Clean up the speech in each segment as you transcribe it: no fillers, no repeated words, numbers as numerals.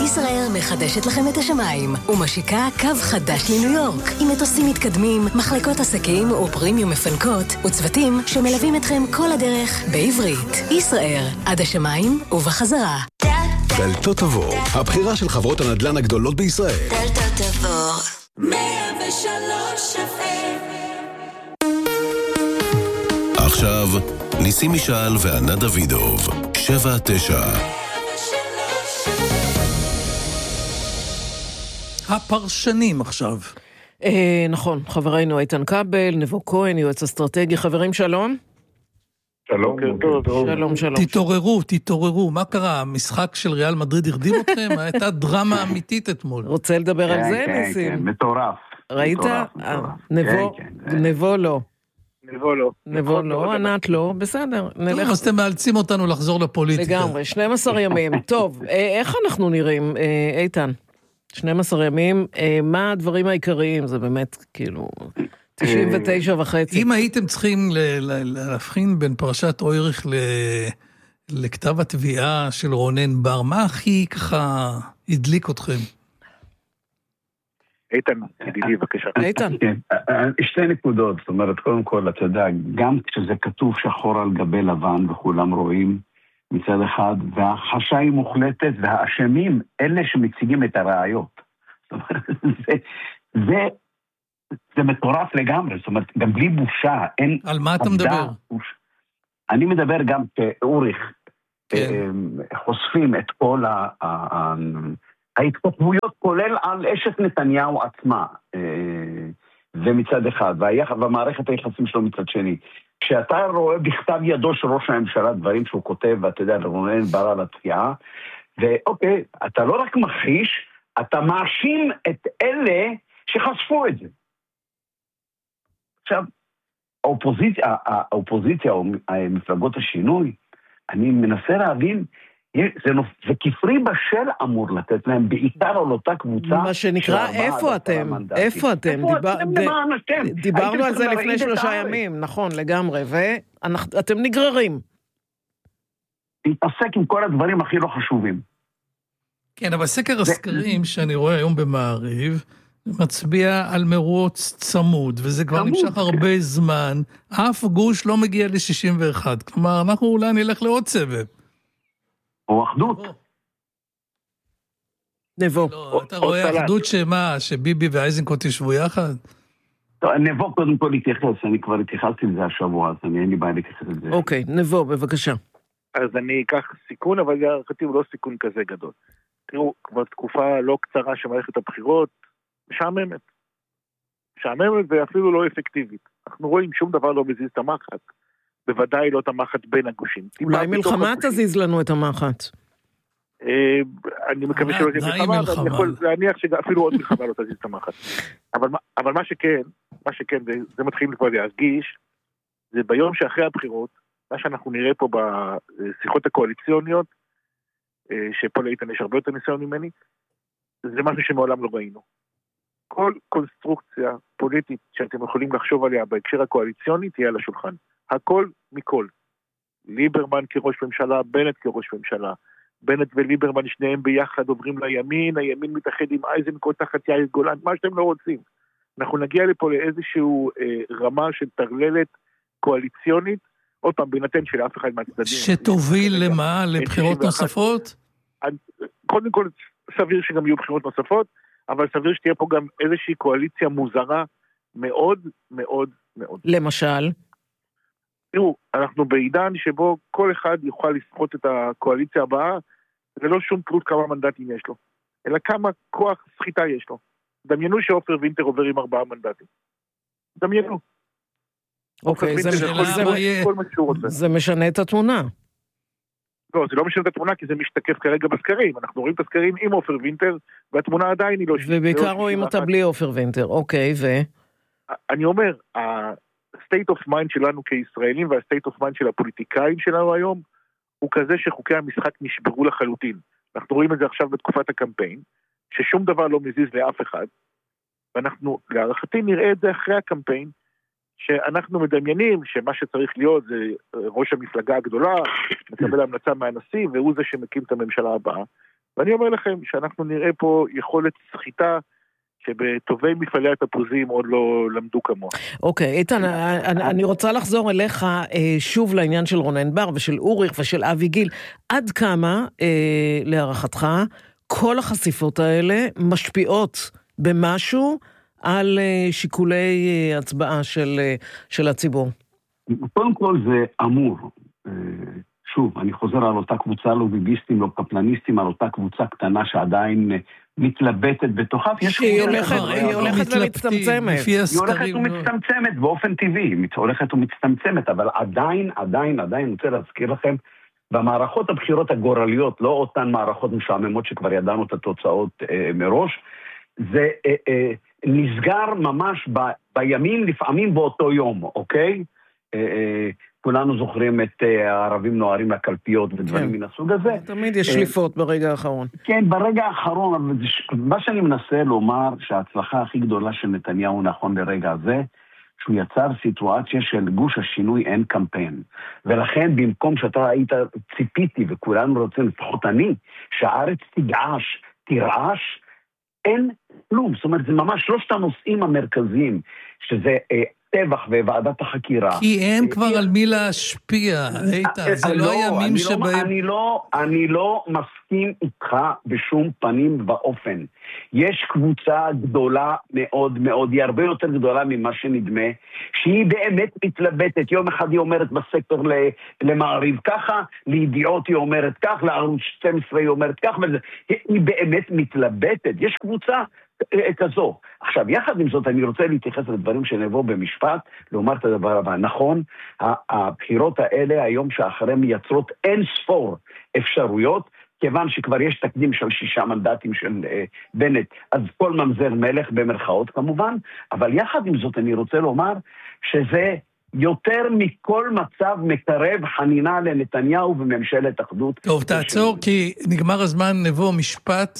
ישראל מחדשת לכם את השמיים ומשיקה קו חדש לניו יורק עם מטוסים מתקדמים, מחלקות עסקים ופרימיום מפנקות וצוותים שמלווים אתכם כל הדרך בעברית. ישראל, עד השמיים ובחזרה. דלתות עבור, הבחירה של חברות הנדל"ן הגדולות בישראל. דלתות עבור 103 עכשיו, ניסים משעל וענה דוידוב, 7-9. הפרשנים עכשיו. נכון, חברינו איתן כבל, נבו כהן, יועץ אסטרטגי. חברים, שלום. שלום, שלום. תתעוררו. מה קרה? המשחק של ריאל מדריד הרדים אתכם? הייתה דרמה אמיתית אתמול. רוצה לדבר על זה, ניסים? כן, מטורף. ראית? נבו לא. נבו לא, ענת לא, בסדר. טוב, אז אתם מאלצים אותנו לחזור לפוליטיקה. לגמרי, 12 ימים. טוב, איך אנחנו נראים, איתן? 12 ימים, מה הדברים העיקריים? זה באמת, כאילו, 99.5. אם הייתם צריכים להבחין בין פרשת אוירich לכתב התביעה של רונן בר, מה הכי ככה הדליק אתכם? איתן, ידידי, בבקשה. איתן. שתי נקודות, זאת אומרת, קודם כל, אתה יודע, גם כשזה כתוב שחור על גבי לבן וכולם רואים מצד אחד, והחשה היא מוחלטת, והאשמים, אלה שמציגים את הראיות. זאת אומרת, זה מטורף לגמרי, זאת אומרת, גם בלי בושה, אין... על מה אתה מדבר? אני מדבר גם כאוריך, חושפים את כל ההתכתבויות, כולל על אשת נתניהו עצמה, ומצד אחד, והמערכת היחסים שלו מצד שני. כשאתה רואה בכתב ידו של ראש הממשלה דברים שהוא כותב, ואתה יודע, רונן בר על התביעה, ואוקיי, אתה לא רק מכחיש, אתה מאשים את אלה שחשפו את זה. עכשיו, האופוזיציה או מפלגות השינוי, אני מנסה להבין, זה כפרי בשל אמור לתת להם, בעיקר על אותה קבוצה. מה שנקרא, איפה אתם? איפה אתם? דיברנו על זה לפני 3 ימים, נכון, לגמרי, ואתם נגררים. להתעסק עם כל הדברים הכי לא חשובים. כן, אבל סקר הסקרים שאני רואה היום במעריב, מצביע על מרוץ צמוד, וזה כבר נמשך הרבה זמן, אף גוש לא מגיע ל-61, כלומר, אנחנו אולי נלך לעוד סבב. או אחדות. נבו. לא, אתה רואה אחדות שביבי ואייזנקוט ישבו יחד? נבו קודם כל להתייחס, אני כבר התייחסתי לזה השבוע, אז אין לי בעיה להתייחס לזה. אוקיי, נבו, בבקשה. אז אני אקח סיכון, אבל להערכתי הוא לא סיכון כזה גדול. תראו, כבר תקופה לא קצרה שמערכת הבחירות משעממת ואפילו לא אפקטיבית. אנחנו רואים שום דבר לא מזיז את המחט, בוודאי לא את המחט בין הגושים. אולי מלחמה תזיז לנו את המחט. אני מקווה שלא תהיה מלחמה, אבל אני יכול להניח שאפילו עוד מלחמה לא תזיז את המחט. אבל מה שכן, וזה מתחילים כבר להרגיש, זה ביום שאחרי הבחירות, מה שאנחנו נראה פה בשיחות הקואליציוניות, שפה לאיתן יש הרבה יותר ניסיון ממני, זה משהו שמעולם לא ראינו. כל קונסטרוקציה פוליטית שאתם יכולים לחשוב עליה בהקשר הקואליציוני תהיה על השולחן. הכל מכל. ליברמן כראש ממשלה, בנט כראש ממשלה. בנט וליברמן שניהם ביחד עוברים לימין, הימין מתאחד עם אייזנקוט תחת יאיר גולן, מה שאתם לא רוצים. אנחנו נגיע לפה לאיזשהו רמה של תרללת קואליציונית, עוד פעם, בהינתן של אף אחד מהצדדים. שתוביל למה? לבחירות נוספות? קודם כל, סביר שגם יהיו בחירות נוספות, אבל סביר שתהיה פה גם איזושהי קואליציה מוזרה מאוד מאוד מאוד. למשל? תראו, אנחנו בעידן שבו כל אחד יוכל לסחוט את הקואליציה הבאה, זה לא שום תלות כמה מנדטים יש לו, אלא כמה כוח סחיטה יש לו. דמיינו שעופר וינטר עובר עם 4 מנדטים. דמיינו. אוקיי, זה משנה את התמונה. לא, זה לא משנה את התמונה, כי זה משתקף כרגע בסקרים. אנחנו רואים את הסקרים עם עופר וינטר, והתמונה עדיין היא לא... ובעיקר רואים אותה בלי עופר וינטר, אוקיי, אני אומר, ה-state of mind שלנו כישראלים, וה-state of mind של הפוליטיקאים שלנו היום, הוא כזה שחוקי המשחק נשברו לחלוטין. אנחנו רואים את זה עכשיו בתקופת הקמפיין, ששום דבר לא מזיז לאף אחד, ואנחנו, להערכתי, נראה את זה אחרי הקמפיין, שאנחנו מדמיינים שמה שצריך להיות זה ראש המפלגה הגדולה, מקבל המלצה מהנשיא, והוא זה שמקים את הממשלה הבאה. ואני אומר לכם שאנחנו נראה פה יכולת סחיטה, שבטובי מפעלי התפוזים עוד לא למדו כמוה. אוקיי, איתן, אני רוצה לחזור אליך שוב לעניין של רונן בר ושל אוריך ושל אבי גיל. עד כמה, להערכתך, כל החשיפות האלה משפיעות במשהו על שיקולי הצבעה של הציבור? קודם כל זה אמור. שוב, אני חוזר על אותה קבוצה לא ביביסטים, לא קפלניסטים, על אותה קבוצה קטנה שעדיין מתלבטת בתוכה. היא הולכת ומצטמצמת. היא הולכת ומצטמצמת באופן טבעי, היא הולכת ומצטמצמת, אבל עדיין, אני רוצה להזכיר לכם, במערכות הבחירות הגורליות, לא אותן מערכות משעממות שכבר ידענו את התוצאות מראש, זה נסגר ממש בימים, לפעמים באותו יום, אוקיי? כולנו זוכרים את הערבים נוערים לקלפיות ודברים מן הסוג הזה. תמיד יש שליפות ברגע האחרון. כן, ברגע האחרון, מה שאני מנסה לומר, שההצלחה הכי גדולה של נתניהו נכון לרגע הזה, שהוא יצר סיטואציה של גוש השינוי אין קמפיין. ולכן במקום שאתה היית ציפיתי, וכולנו רוצים, לפחות אני, שהארץ תרעש, אין כלום. זאת אומרת, זה ממש שלושת הנושאים המרכזיים, שזה טבח וועדת החקירה. כי אין כבר על מי להשפיע, איתן, זה לא הימים שבהם... אני לא מסכים איתך בשום פנים ואופן. יש קבוצה גדולה מאוד מאוד, היא הרבה יותר גדולה ממה שנדמה, שהיא באמת מתלבטת. יום אחד היא אומרת בסקטור למעריב ככה, לידיעות היא אומרת כך, לערוץ 12 היא אומרת כך, היא באמת מתלבטת. יש קבוצה כזו. עכשיו, יחד עם זאת, אני רוצה להתייחס לדברים שנבוא במשפט, לומר את הדבר הבא. נכון, הבחירות האלה היום שאחרי מייצרות אין ספור אפשרויות, כיוון שכבר יש תקדים של 6 מנדטים של בנט, אז כל ממזר מלך במרכאות כמובן, אבל יחד עם זאת אני רוצה לומר שזה יותר מכל מצב מקרב חנינה לנתניהו וממשלת אחדות. טוב, תעצור, כי נגמר הזמן, נבוא משפט.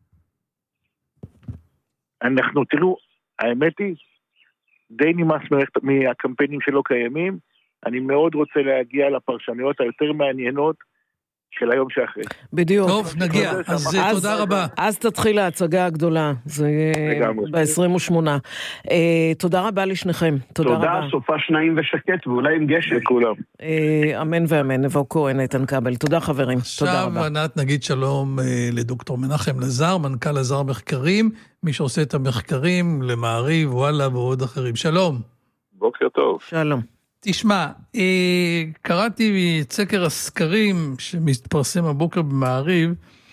אנחנו, תראו, האמת היא, די נמאס מהקמפיינים שלא קיימים, אני מאוד רוצה להגיע לפרשניות היותר מעניינות של היום שאחרי. בדיוק. טוב, נגיע, אז תודה רבה. אז תתחיל ההצגה הגדולה, זה ב-28. תודה רבה לשניכם, תודה רבה. תודה, סופה שניים ושקט, ואולי עם גשם. לכולם. אמן ואמן, נבוא כהן, איתן כבל. תודה חברים, תודה רבה. עכשיו ענת נגיד שלום לדוקטור מנחם לזר, מנכ"ל לזר מחקרים, מי שעושה את המחקרים למעריב, וואלה ועוד אחרים. שלום. בוקר טוב. שלום. תשמע, קראתי את סקר הסקרים שמתפרסם הבוקר במעריב,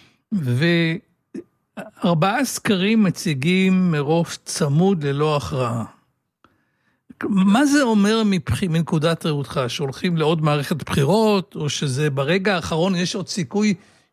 4 סקרים מציגים מרוב צמוד ללא הכרעה. מה זה אומר מנקודת ראותך? שהולכים לעוד מערכת בחירות, או שזה ברגע האחרון יש עוד סיכוי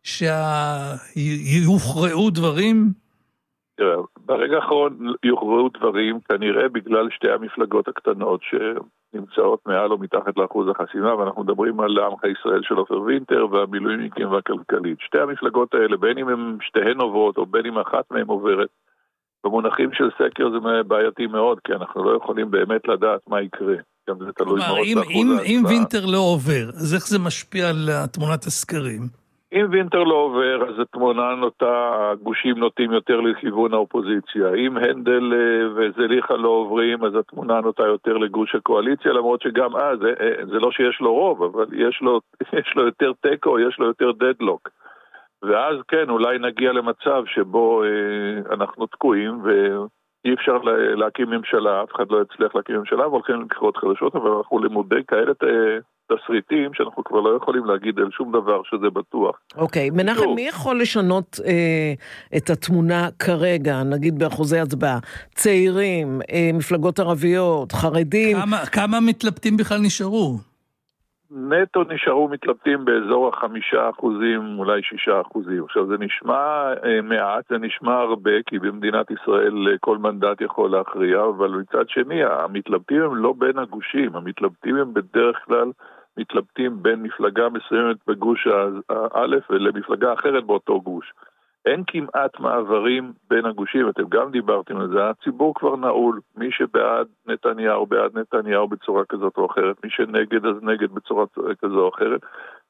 שיוכרעו דברים? תראה, ברגע האחרון יוכרעו דברים, כנראה בגלל שתי המפלגות הקטנות שנמצאות מעל או מתחת לאחוז החסימה, ואנחנו מדברים על עמך ישראל של עופר וינטר והמילואימניקים והכלכלית. שתי המפלגות האלה, בין אם הן שתיהן עוברות או בין אם אחת מהן עוברת, במונחים של סקר זה בעייתי מאוד, כי אנחנו לא יכולים באמת לדעת מה יקרה. גם זה תלוי מאוד באחוז ההצבעה. אם וינטר לא עובר, אז איך זה משפיע על תמונת הסקרים? אם וינטר לא עובר, אז התמונה נוטה, הגושים נוטים יותר לכיוון האופוזיציה. אם הנדל וזליחה לא עוברים, אז התמונה נוטה יותר לגוש הקואליציה, למרות שגם זה לא שיש לו רוב, אבל יש לו יותר טקו, יש לו יותר דדלוק. ואז כן, אולי נגיע למצב שבו אנחנו תקועים, ואי אפשר להקים ממשלה, אף אחד לא יצליח להקים ממשלה, והולכים לבחירות חדשות, אבל אנחנו לימודי כאלה תסריטים שאנחנו כבר לא יכולים להגיד על שום דבר שזה בטוח. אוקיי, מנחם, מי יכול לשנות את התמונה כרגע, נגיד באחוזי הצבעה? צעירים, מפלגות ערביות, חרדים? כמה מתלבטים בכלל נשארו? נטו נשארו מתלבטים באזור 5%, אולי 6%. עכשיו זה נשמע מעט, זה נשמע הרבה, כי במדינת ישראל כל מנדט יכול להכריע, אבל מצד שני, המתלבטים הם לא בין הגושים, המתלבטים הם בדרך כלל מתלבטים בין מפלגה מסוימת בגוש א' ולמפלגה אחרת באותו גוש. אין כמעט מעברים בין הגושים, אתם גם דיברתם על זה, הציבור כבר נעול, מי שבעד נתניהו, בעד נתניהו בצורה כזאת או אחרת, מי שנגד אז נגד בצורה כזו או אחרת,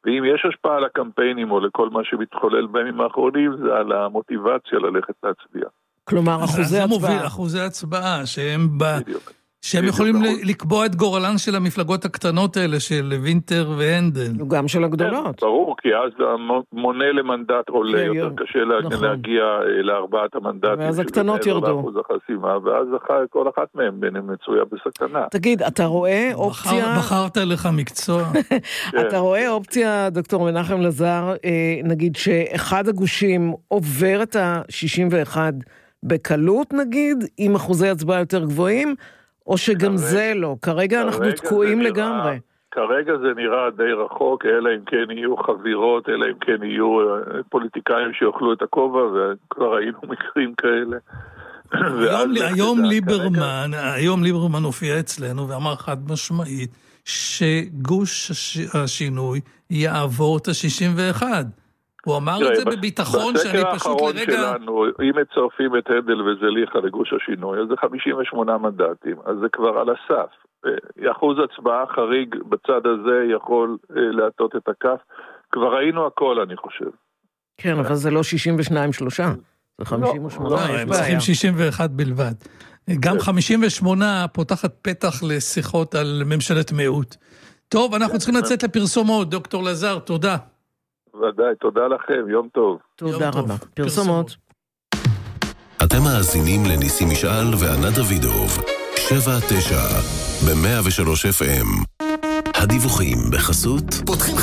ואם יש השפעה על הקמפיינים או לכל מה שמתחולל בימים האחרונים, זה על המוטיבציה ללכת להצביע. כלומר, אחוזי הצבעה. אחוזי הצבעה, שהם יכולים לקבוע את גורלן של המפלגות הקטנות האלה, של וינטר והנדל. גם של הגדולות. ברור, כי אז המונה למנדט עולה, יותר קשה להגיע לארבעת המנדטים. ואז הקטנות ירדו. ואז כל אחת מהם מצויה בסכנה. תגיד, אתה רואה אופציה... בחרת לך מקצוע. אתה רואה אופציה, דוקטור מנחם לזר, נגיד שאחד הגושים עובר את ה-61 בקלות, נגיד, עם אחוזי הצבעה יותר גבוהים, או שגם זה לא. כרגע אנחנו תקועים לגמרי. כרגע זה נראה די רחוק, אלא אם כן יהיו חבירות, אלא אם כן יהיו פוליטיקאים שיאכלו את הכובע, וכבר היינו מקרים כאלה. היום ליברמן הופיע אצלנו ואמר חד משמעית, שגוש השינוי יעבור את ה-61. הוא אמר את זה בביטחון שאני פשוט לרגע... בסקר האחרון שלנו, אם מצרפים את הנדל וזליכה לגוש השינוי, אז זה 58 מנדטים, אז זה כבר על הסף. אחוז הצבעה חריג בצד הזה יכול להטות את הכף. כבר ראינו הכל, אני חושב. כן, אבל זה לא 62-3, זה 58. הם צריכים 61 בלבד. גם 58 פותחת פתח לשיחות על ממשלת מיעוט. טוב, אנחנו צריכים לצאת לפרסומות. דוקטור לזר, תודה. ודאי, תודה לכם, יום טוב. תודה רבה. פרסומות. אתם מאזינים לניסים משעל וענת דוידוב, 7-9 ב-103 FM. הדיווחים בחסות פותחים